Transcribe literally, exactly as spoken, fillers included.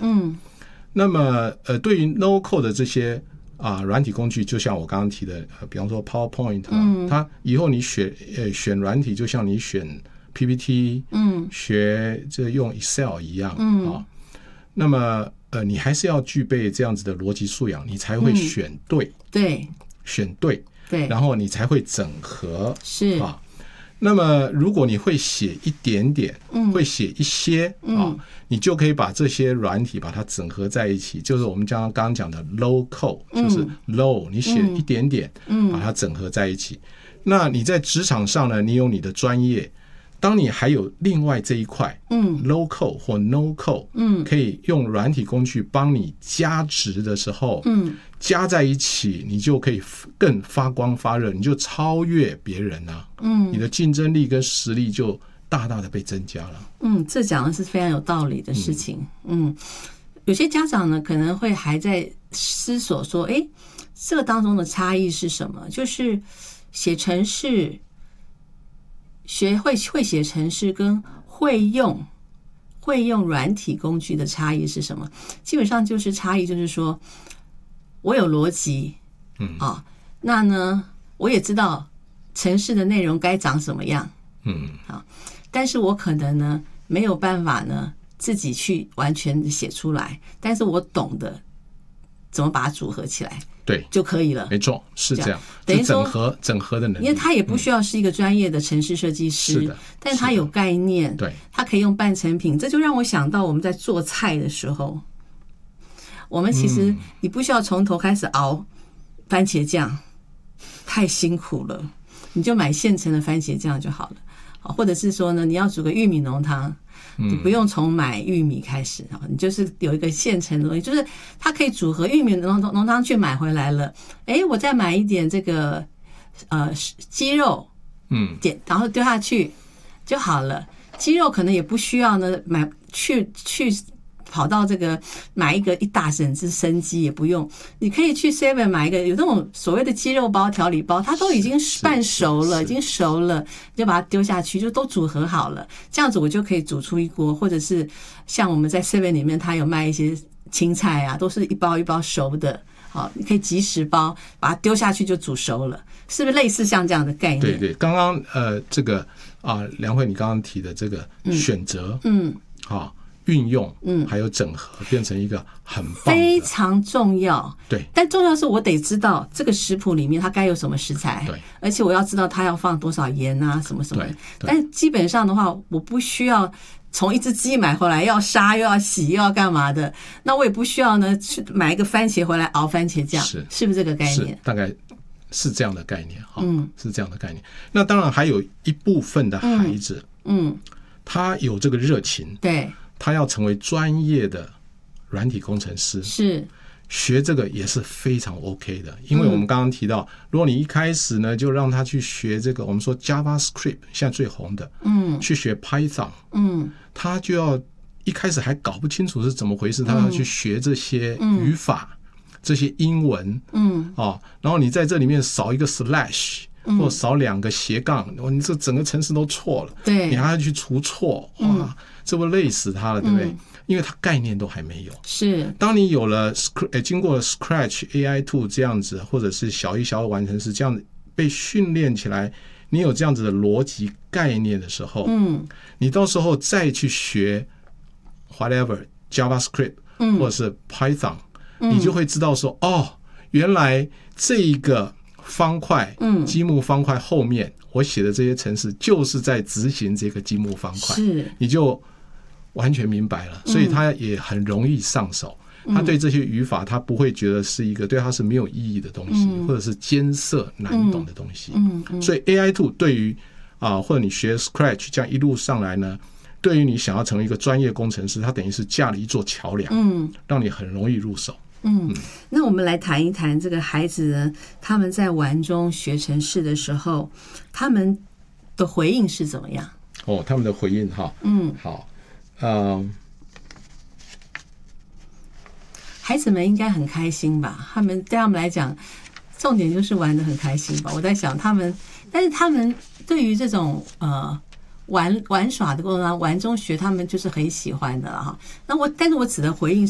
嗯， 那么呃，对于 no code 的这些啊软体工具，就像我刚刚提的，呃、比方说 PowerPoint，、啊嗯、 它以后你选呃选软体，就像你选 P P T， 嗯， 学这用 Excel 一样， 嗯啊，那么呃，你还是要具备这样子的逻辑素养，你才会选对， 嗯、对， 选对， 对， 然后你才会整合， 是啊。那么如果你会写一点点， 嗯、 会写一些啊、 嗯， 你就可以把这些软体把它整合在一起，就是我们刚刚刚刚讲的 low code， 就是 low，、嗯、你写一点点， 嗯， 把它整合在一起。那你在职场上呢，你有你的专业，当你还有另外这一块， 嗯 ，low code 或 no code， 嗯， 可以用软体工具帮你加值的时候， 嗯， 加在一起，你就可以更发光发热，你就超越别人啊， 嗯， 你的竞争力跟实力就大大的被增加了。 嗯，这讲的是非常有道理的事情。嗯，嗯有些家长呢可能会还在思索说，哎，这个当中的差异是什么？就是写程式。学会会写程式跟会用会用软体工具的差异是什么？基本上就是差异，就是说我有逻辑， 嗯啊，那呢我也知道程式的内容该长什么样， 嗯啊，但是我可能呢没有办法呢自己去完全的写出来，但是我懂得怎么把它组合起来。 对， 就可以了， 没错，是这样， 等于整合整合的能力， 因为他也不需要是一个专业的程式设计师， 是的， 但是他有概念， 对， 他可以用半成品，这就让我想到我们在做菜的时候，我们其实你不需要从头开始熬番茄酱，太辛苦了，你就买现成的番茄酱就好了，或者是说呢，你要煮个玉米浓汤。你不用从买玉米开始，你就是有一个现成的东西，就是它可以组合玉米浓浓汤去买回来了，哎，我再买一点这个呃鸡肉， 嗯， 点然后丢下去就好了。鸡肉可能也不需要呢，买去去跑到这个买一个一大整只生鸡也不用，你可以去 seven 买一个有那种所谓的鸡肉包、调理包，它都已经半熟了，已经熟了，就把它丢下去，就都组合好了。这样子我就可以煮出一锅，或者是像我们在 seven 里面，它有卖一些青菜啊，都是一包一包熟的。好，你可以即食包，把它丢下去就煮熟了，是不是类似像这样的概念？ 对对，刚刚呃这个啊，梁慧你刚刚提的这个选择， 嗯， 好。运用，嗯，还有整合，变成一个很棒的， 非常重要。 对， 但重要是我得知道这个食谱里面它该有什么食材， 对， 而且我要知道它要放多少盐啊，什么什么。 对， 但基本上的话，我不需要从一只鸡买回来要杀又要洗又要干嘛的，那我也不需要呢去买一个番茄回来熬番茄酱， 是是不是这个概念？ 大概是这样的概念哈， 嗯， 是这样的概念。那当然还有一部分的孩子， 嗯，嗯他有这个热情， 对。 他要成为专业的软体工程师， 是学这个也是非常 OK 的，因为我们刚刚提到，如果你一开始呢就让他去学这个，我们说 JavaScript 现在最红的， 嗯， 去学 Python， 嗯， 他就要一开始还搞不清楚是怎么回事，他要去学这些语法、嗯、这些英文， 嗯， 哦，然后你在这里面少一个 slash。或少两个斜杠，你这整个程式都错了， 对， 你还要去除错，哇，这不累死他了，对不对？ 嗯、 因为他概念都还没有。 是， 当你有了经过了 Scratch A I two 这样子，或者是小一、小二完成式这样被训练起来，你有这样子的逻辑概念的时候， 嗯， 你到时候再去学 whatever JavaScript 或者是 Python， 嗯、 你就会知道说，哦，原来这一个。方块， 嗯， 积木方块后面我写的这些程式就是在执行这个积木方块， 是， 你就完全明白了，所以他也很容易上手。嗯、他对这些语法，他不会觉得是一个对他是没有意义的东西，嗯、或者是艰涩难懂的东西。 嗯嗯嗯、 所以 A I two 对于啊、呃，或者你学 Scratch 这样一路上来呢，对于你想要成为一个专业工程师，它等于是架了一座桥梁， 嗯， 让你很容易入手。 嗯，那我们来谈一谈这个孩子呢，他们在玩中学程式的时候，他们的回应是怎么样？ 哦，他们的回应哈， 嗯， 好，呃， 孩子们应该很开心吧？他们对他们来讲，重点就是玩得很开心吧？我在想他们，但是他们对于这种呃。玩玩耍的过程中，玩中学他们就是很喜欢的了哈。那我，但是我指的回应